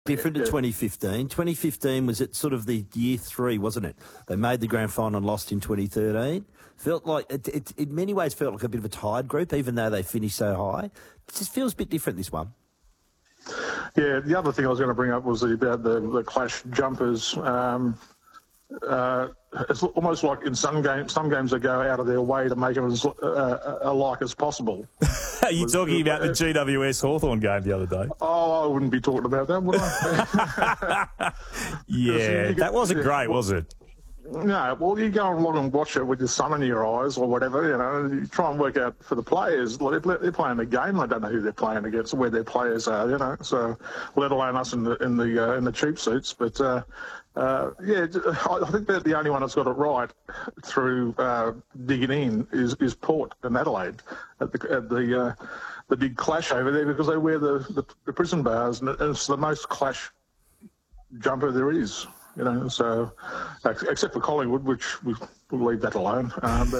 Different to 2015. 2015 was at sort of the year 3, wasn't it? They made the grand final and lost in 2013. Felt like, it in many ways felt like a bit of a tired group, even though they finished so high. It just feels a bit different, this one. Yeah, the other thing I was going to bring up was about the clash jumpers. It's almost like in some games they go out of their way to make them as alike as possible. Are you talking about the GWS Hawthorn game the other day? Oh, I wouldn't be talking about that, would I? Yeah, that wasn't great, was it? No, well, you go along and watch it with your sun in your eyes or whatever, you know, you try and work out for the players. They're playing the game. They don't know who they're playing against, where their players are, you know, so let alone us in the cheap suits. But, yeah, I think they're the only one that's got it right through digging in is Port and Adelaide at the big clash over there, because they wear the prison bars, and it's the most clash jumper there is. You know, so except for Collingwood, which we'll leave that alone.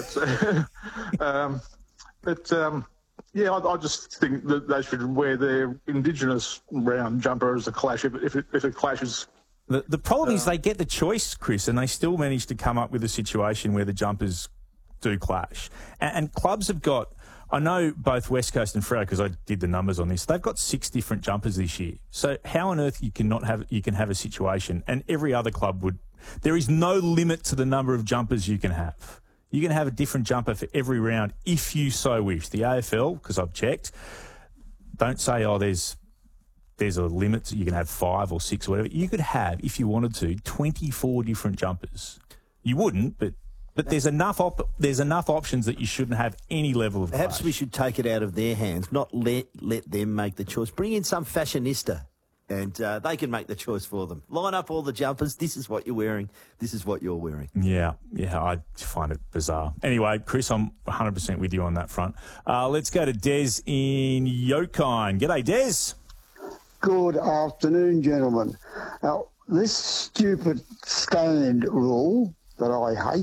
Yeah, I just think that they should wear their Indigenous round jumper as a clash if it clashes. The problem is they get the choice, Chris, and they still manage to come up with a situation where the jumpers do clash. And clubs have got, I know both West Coast and Freo, because I did the numbers on this, they've got 6 different jumpers this year. So how on earth you can have a situation, and every other club would, there is no limit to the number of jumpers you can have. You can have a different jumper for every round if you so wish. The AFL, because I've checked, don't say, oh, there's a limit, you can have 5 or 6 or whatever. You could have, if you wanted to, 24 different jumpers. You wouldn't, but there's enough options that you shouldn't have any level of Perhaps clash. we should take it out of their hands, not let them make the choice. Bring in some fashionista, and they can make the choice for them. Line up all the jumpers. This is what you're wearing. This is what you're wearing. Yeah, I find it bizarre. Anyway, Chris, I'm 100% with you on that front. Let's go to Des in Yokine. G'day, Des. Good afternoon, gentlemen. Now, this stupid stand rule that I hate,